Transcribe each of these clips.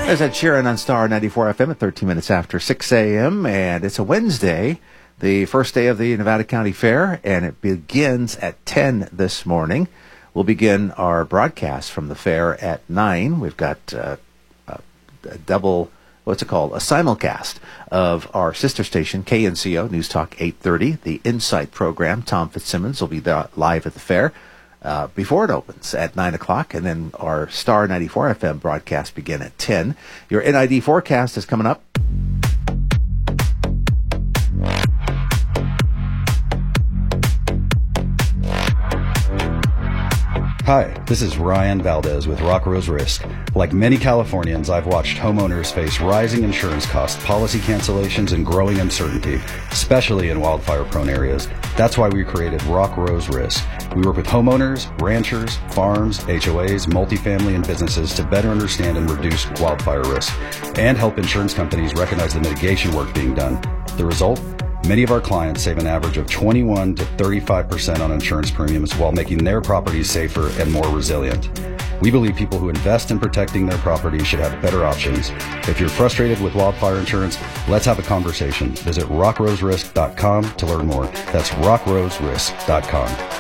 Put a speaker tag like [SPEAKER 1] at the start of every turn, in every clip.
[SPEAKER 1] There's Ed Sheeran on Star 94 FM at 13 minutes after 6 a.m. And it's a Wednesday, the first day of the Nevada County Fair, and it begins at 10 this morning. We'll begin our broadcast from the fair at 9. We've got a double, what's it called, a simulcast of our sister station, KNCO, News Talk 830, the Insight program. Tom Fitzsimmons will be live at the fair before it opens at 9 o'clock, and then our Star 94 FM broadcast begin at 10. Your NID forecast is coming up.
[SPEAKER 2] Hi, this is Ryan Valdez with Rock Rose Risk. Like many Californians, I've watched homeowners face rising insurance costs, policy cancellations, and growing uncertainty, especially in wildfire-prone areas. That's why we created Rock Rose Risk. We work with homeowners, ranchers, farms, HOAs, multifamily, and businesses to better understand and reduce wildfire risk, and help insurance companies recognize the mitigation work being done. The result? Many of our clients save an average of 21 to 35% on insurance premiums while making their properties safer and more resilient. We believe people who invest in protecting their property should have better options. If you're frustrated with wildfire insurance, let's have a conversation. Visit rockroserisk.com to learn more. That's rockroserisk.com.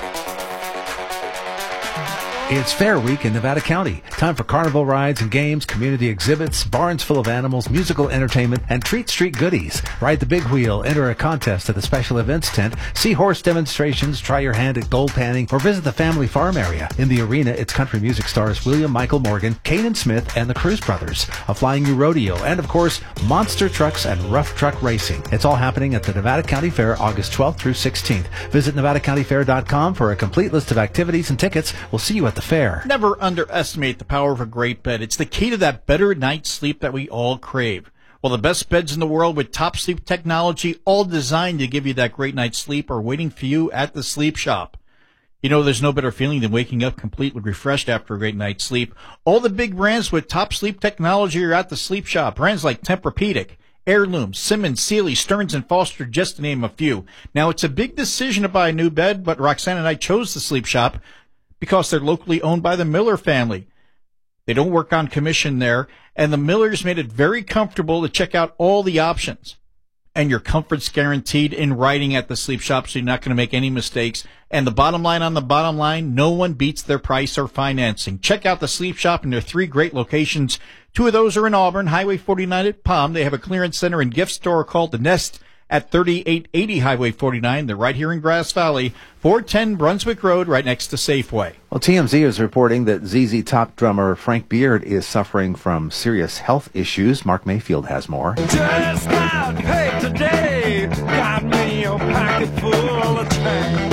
[SPEAKER 3] It's Fair Week in Nevada County. Time for carnival rides and games, community exhibits, barns full of animals, musical entertainment, and treat street goodies. Ride the big wheel, enter a contest at the special events tent, see horse demonstrations, try your hand at gold panning, or visit the family farm area. In the arena, it's country music stars William Michael Morgan, Kanan Smith, and the Cruz Brothers, a Flying U rodeo, and of course, monster trucks and rough truck racing. It's all happening at the Nevada County Fair, August 12th through 16th. Visit NevadaCountyFair.com for a complete list of activities and tickets. We'll see you at the fair.
[SPEAKER 4] Never underestimate the power of a great bed. It's the key to that better night's sleep that we all crave. Well, the best beds in the world with top sleep technology, all designed to give you that great night's sleep, are waiting for you at the Sleep Shop. You know, there's no better feeling than waking up completely refreshed after a great night's sleep. All the big brands with top sleep technology are at the Sleep Shop. Brands like Tempur-Pedic, Heirloom, Simmons, Sealy, Stearns & Foster, just to name a few. Now, it's a big decision to buy a new bed, but Roxanne and I chose the Sleep Shop because they're locally owned by the Miller family. They don't work on commission there, and the Millers made it very comfortable to check out all the options. And your comfort's guaranteed in writing at the Sleep Shop, so you're not going to make any mistakes. And the bottom line on the bottom line, no one beats their price or financing. Check out the Sleep Shop in their 3 great locations. 2 of those are in Auburn, Highway 49 at Palm. They have a clearance center and gift store called The Nest at 3880 Highway 49. They're right here in Grass Valley, 410 Brunswick Road, right next to Safeway.
[SPEAKER 1] Well, TMZ is reporting that ZZ Top drummer Frank Beard is suffering from serious health issues. Mark Mayfield has more.
[SPEAKER 5] Just got paid today, got me a pocket full of change.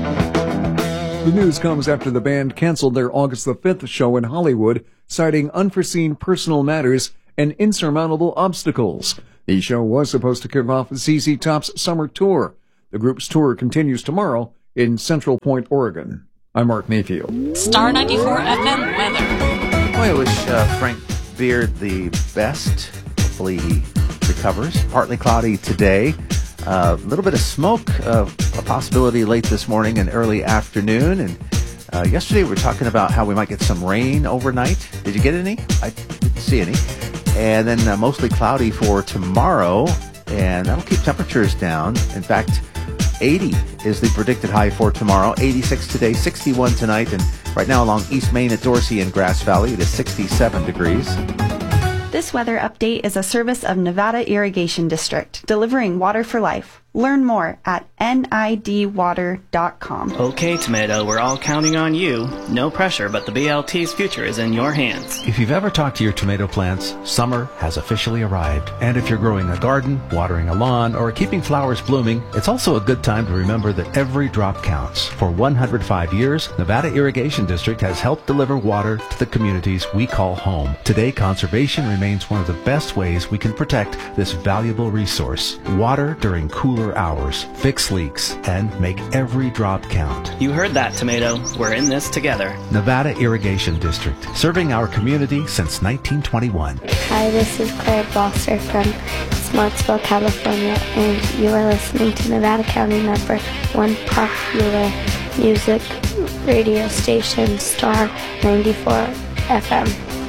[SPEAKER 6] The news comes after the band canceled their August the 5th show in Hollywood, citing unforeseen personal matters and insurmountable obstacles. The show was supposed to kick off ZZ Top's summer tour. The group's tour continues tomorrow in Central Point, Oregon. I'm Mark Mayfield.
[SPEAKER 7] Star 94 FM weather.
[SPEAKER 1] Well, I wish Frank Beard the best. Hopefully he recovers. Partly cloudy today. A little bit of smoke, a possibility late this morning and early afternoon. And yesterday we were talking about how we might get some rain overnight. Did you get any? I didn't see any. And then mostly cloudy for tomorrow, and that'll keep temperatures down. In fact, 80 is the predicted high for tomorrow, 86 today, 61 tonight, and right now along East Main at Dorsey and Grass Valley, it is 67 degrees.
[SPEAKER 8] This weather update is a service of Nevada Irrigation District, delivering water for life. Learn more at nidwater.com.
[SPEAKER 9] Okay, Tomato, we're all counting on you. No pressure, but the BLT's future is in your hands.
[SPEAKER 3] If you've ever talked to your tomato plants, summer has officially arrived. And if you're growing a garden, watering a lawn, or keeping flowers blooming, it's also a good time to remember that every drop counts. For 105 years, Nevada Irrigation District has helped deliver water to the communities we call home. Today, conservation remains one of the best ways we can protect this valuable resource. Water during cooler hours, fix leaks, and make every drop count.
[SPEAKER 9] You heard that, Tomato. We're in this together.
[SPEAKER 3] Nevada Irrigation District, serving our community since 1921.
[SPEAKER 10] Hi, this is Claire Foster from Smartsville, California, and you are listening to Nevada County number 1 popular music radio station, Star 94 FM.